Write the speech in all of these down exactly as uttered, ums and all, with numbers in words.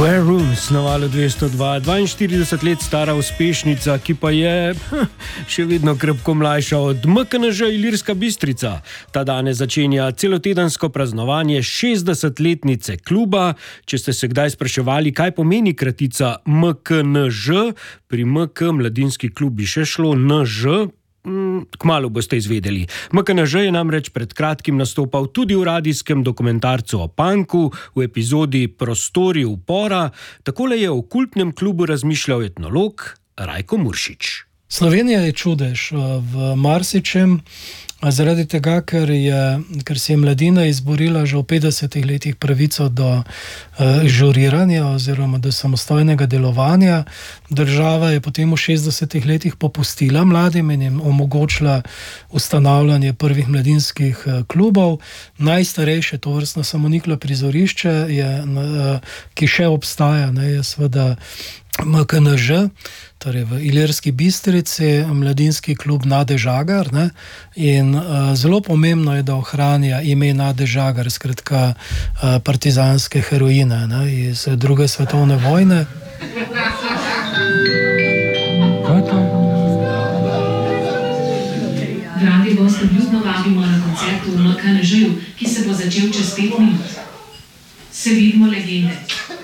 Square Rooms na valu dvesto dva, dvainštirideset let stara uspešnica, ki pa je še vedno krepko mlajša od M K N Ž Ilirska Bistrica. Ta danes začenja celotedensko praznovanje šestdesetletnice kluba. Če ste se kdaj spraševali, kaj pomeni kratica M K N Ž, pri M K mladinski klub bi še šlo, N Ž, kmalu boste izvedeli. M K N Ž je namreč pred kratkim nastopal tudi v radijskem dokumentarcu o punku v epizodi Prostori upora. Takole je o kultnem klubu razmišljal etnolog Rajko Muršič. Slovenija je čudež v marsičem, zaradi tega, ker, je, ker si je mladina izborila že v petdesetih letih pravico do uh, žuriranja oziroma do samostojnega delovanja. Država je potem v šestdesetih letih popustila mladim in jim omogočila ustanavljanje prvih mladinskih uh, klubov. Najstarejše tovrstno samoniklo prizorišče, je, uh, ki še obstaja, ne, je seveda M K N Ž, torej v Ilirski Bistrici, mladinski klub Nade Žagar, ne? In uh, zelo pomembno je, da ohranja ime Nade Žagar, skratka uh, partizanske heroine, ne? Iz druge svetovne vojne. Dragi gosti, ljudno vabimo na koncertu v M K N Ž-ju, ki se bo začel čez pet minut. Se vidimo legende.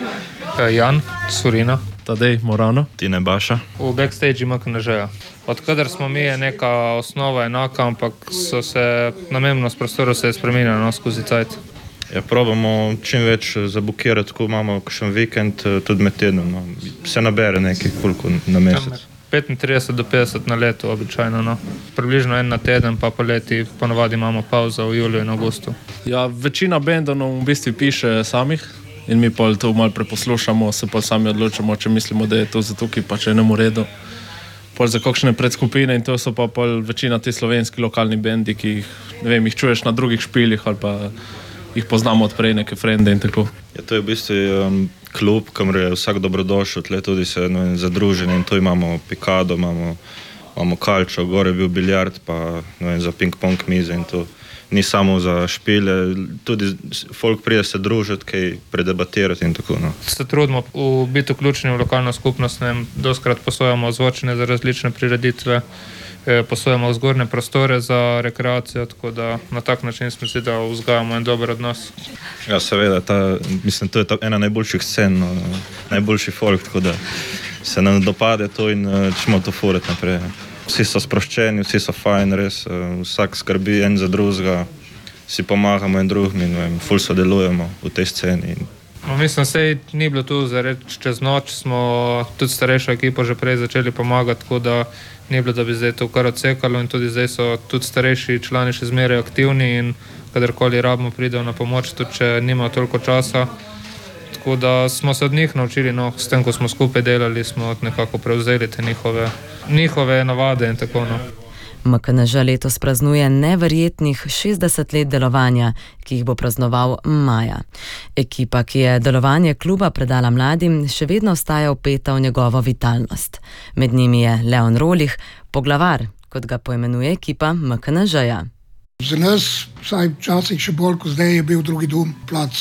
Jan Surina. Tadej Morano. Tine Baša. V backstage M K N Ž-ja. Odkadar smo mi, je neka osnova enaka, ampak so se, namembnost prostora se je spremenila, no, skozi cajt. Ja, probamo čim več zabukirati, ko imamo kakšen vikend, tudi med tednom, no. Se nabere nekaj koliko na mesec. petintrideset do petdeset na leto, običajno, no. Približno en na teden, pa poleti ponovadi imamo pauzo v juliju in avgustu. Ja, večina bendov v bistvu piše samih. In mi pa to malo preposlušamo, se pa sami odločamo, če mislimo, da je to za tukaj, pa če je nam v redu. Pol za kakšne predskupine in to so pa pol večina te slovenski lokalni bendi, ki jih, ne vem, jih čuješ na drugih špilih ali pa jih poznamo od prej neke frende in tako. Ja, to je v bistvu um, klub, kamor je vsak dobrodošel, tle tudi se no, zadruženi in to imamo pikado, imamo, imamo kalčo, gore je bil biljard, pa no, za ping-pong mize in to. Ni samo za špile, tudi folk pride se družiti, kaj predebatirati in tako. No. Se trudimo v biti vključeni v lokalno skupnost, ne, doskrat posojamo zvočne za različne prireditve, eh, posojamo zgornje prostore za rekreacijo, tako da na tak način smo si, da vzgajamo en dober odnos. Ja, seveda, ta, mislim, to je ta, ena najboljših scen, no, najboljši folk, tako da se nam dopade to in čemo to furati naprej. Vsi so sproščeni, vsi so fajn, res, vsak skrbi en za drugega, si pomagamo en drugim in vem, ful sodelujemo v tej sceni. No, mislim, sej ni bilo tu za reči čez noč, smo tudi starejšo ekipo že prej začeli pomagati, tako da ni bilo, da bi zdaj to kar odsekalo in tudi zdaj so tudi starejši člani še zmeraj aktivni in kadarkoli rabimo pridejo na pomoč, tudi če nimajo toliko časa. Tako da smo se od njih naučili, no, s tem, ko smo skupaj delali, smo nekako prevzeli te njihove, njihove navade in tako, no. M K N Ž letos praznuje neverjetnih šestdeset let delovanja, ki jih bo praznoval maja. Ekipa, ki je delovanje kluba predala mladim, še vedno ostaja vpeta v njegovo vitalnost. Med njimi je Leon Rolih, poglavar, kot ga poimenuje ekipa M K N Ž-ja. Za nas, vsaj včasih še bolj, ko zdaj je bil drugi dom, plac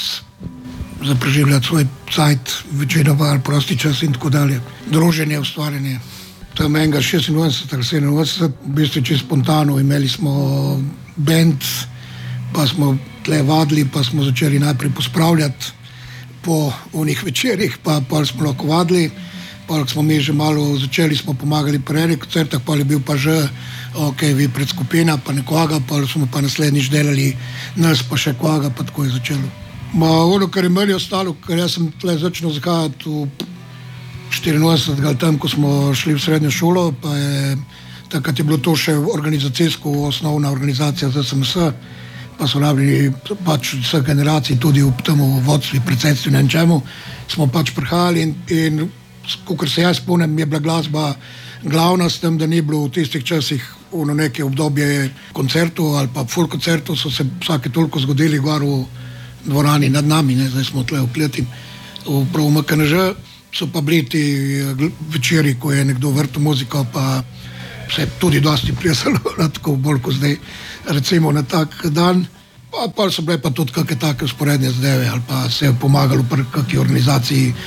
za preživljati svoj cajt, večerova ali prosti čas in tako dalje. Druženje, ustvarjanje. Tam enega šestindvajset ali sedemindvajset, v bistvu čisto spontano, imeli smo band, pa smo tle vadili, pa smo začeli najprej pospravljati po onih večerih, pa pa smo lahko vadili, pa smo mi že malo začeli, smo pomagali pri eni koncertah, pa je bil pa že, ok, vi predskupina, pa nekoga, pa smo pa naslednjič delali nas, pa še koga, pa tako je začelo. Ma ono, kar je meni ostalo, ker jaz sem tle začel zahajati v štiriindvajsetega ali tam, ko smo šli v srednjo šolo, pa je, takrat je bilo to še organizacijsko osnovna organizacija Z S M S, pa so rabili pač vseh generacij, tudi v tem vodstvi, predsedstvu, ne čemu, smo pač prihajali in, in kakor se jaz spomnim, je bila glasba glavna s tem, da ni bilo v tistih časih ono neke obdobje koncertov ali pa full koncertov, so se vsake toliko zgodili gor v dvorani nad nami, ne, zdaj smo tle vpleti v prav M K N Ž, so pa bili ti večeri, ko je nekdo vrtel muziko, pa se je tudi dosti plesalo, tako bolj kot zdaj, recimo na tak dan. Pa, pa so bile pa tudi kakšne take usporedne zadeve, ali pa se je pomagalo pri kakšni organizaciji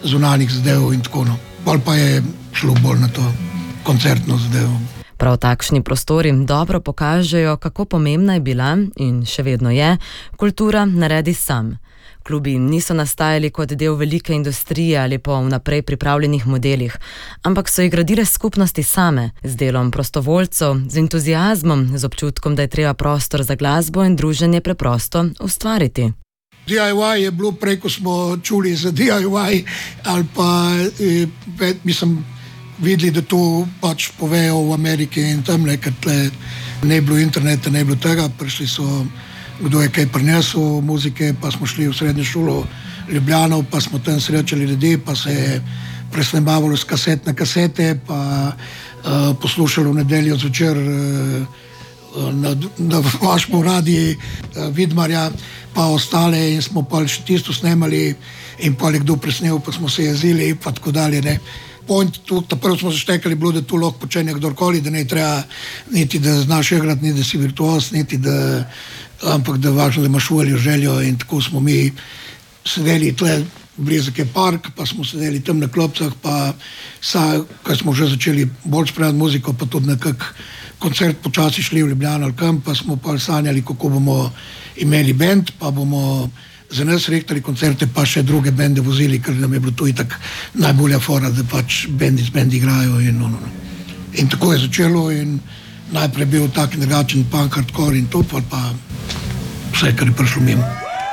zunanjih zadev in tako naprej. Pol pa je šlo bolj na to koncertno zadevo. Prav takšni prostori dobro pokažejo, kako pomembna je bila in še vedno je kultura naredi sam. Klubi niso nastajali kot del velike industrije ali po vnaprej pripravljenih modelih, ampak so jih gradile skupnosti same, z delom prostovoljcev, z entuziazmom, z občutkom, da je treba prostor za glasbo in druženje preprosto ustvariti. D I Y je bilo prej, ko smo čuli za D I Y, ali pa eh, mislim, videli, da to pač povejo v Ameriki in tam nekaj tle. Ne je bilo interneta, ne je bilo tega, prišli so, kdo je kaj prinesel muzike, pa smo šli v srednjo šolo Ljubljano, pa smo tam srečali ljudi, pa se je presnemavalo z kaset na kasete, pa uh, poslušalo v nedeljo zvečer uh, na, na vašem radiju uh, Vidmarja, pa ostale in smo pa še tisto snemali in pa je kdo presnel, pa smo se jezili in pa tako dalje, ne. Point, ta prvo smo zaštekali bilo, da to lahko počenje kdorkoli, da ne treba niti da znaš igrati, niti da si virtuoz, niti da, ampak da važno, da imaš voljo, željo in tako smo mi sedeli tle blizak je park, pa smo sedeli tam na klopcah, pa sa, kaj smo že začeli bolj spremljati muziko, pa tudi nekak koncert počasi šli v Ljubljano ali kam, pa smo pa sanjali, kako bomo imeli band, pa bomo za nas rektali koncerte, pa še druge bende vozili, ker nam je bilo to itak najbolja fora, da pač bendi z bendi igrajo in ono. In tako je začelo in najprej bil tak drugačen punk, hardcore in to, pa vse, kar je prišlo mimo.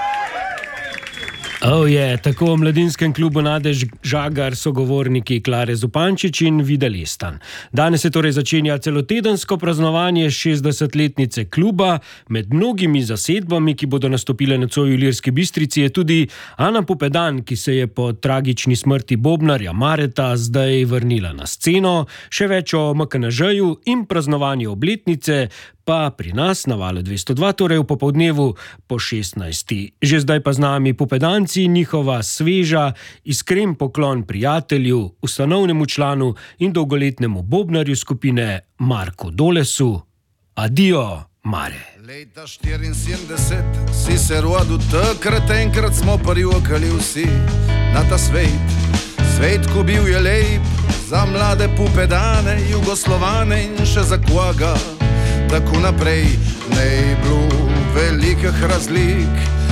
Oh je, yeah. Tako v mladinskem klubu Nadež Žagar, sogovorniki Klare Zupančič in Vida Lestan. Danes se torej začenja celotedensko praznovanje šestdesetletnice kluba. Med mnogimi zasedbami, ki bodo nastopile nocoj v Ilirski Bistrici, je tudi Ana Pupedan, ki se je po tragični smrti bobnarja Mareta zdaj vrnila na sceno. Še več o M K N Ž-ju in praznovanju obletnice pa pri nas na Valu dvesto dva, torej v popoldnevu po šestnajsti. Že zdaj pa z nami Pupedanci, njihova sveža, iskren poklon prijatelju, ustanovnemu članu in dolgoletnemu bobnarju skupine Marku Dolesu. Adijo, Mare. Leta štiriinsedemdeset si se rodil, takrat enkrat smo privokali vsi na ta svet. Svet, ko bil je lep za mlade Pupedane, Jugoslovane in še za koga. Tako naprej, ne je bilo velikih razlik.